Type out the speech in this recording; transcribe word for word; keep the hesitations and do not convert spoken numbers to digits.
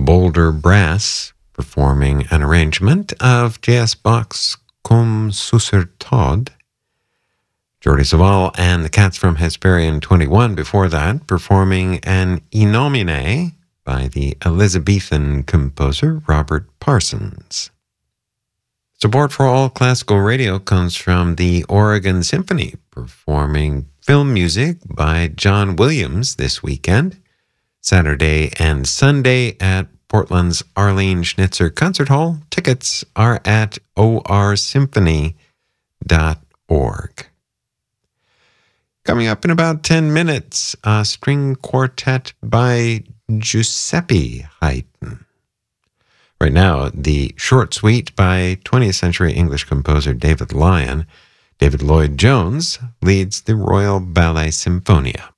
Boulder Brass performing an arrangement of J S. Bach's Cum Susur Todd. Jordi Savall and the Cats from Hesperian twenty-one before that, performing an Inomine by the Elizabethan composer Robert Parsons. Support for All Classical Radio comes from the Oregon Symphony, performing film music by John Williams this weekend, Saturday and Sunday at Portland's Arlene Schnitzer Concert Hall. Tickets are at o r symphony dot org. Coming up in about ten minutes, a string quartet by Giuseppe Haydn. Right now, the short suite by twentieth century English composer David Lyon. David Lloyd Jones leads the Royal Ballet Symphonia.